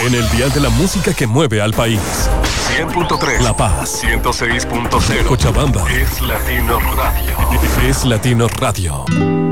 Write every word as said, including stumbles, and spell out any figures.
En el dial de la música que mueve al país. cien punto tres. La Paz. ciento seis punto cero. Cochabamba. Es Latino Radio. Es Latino Radio.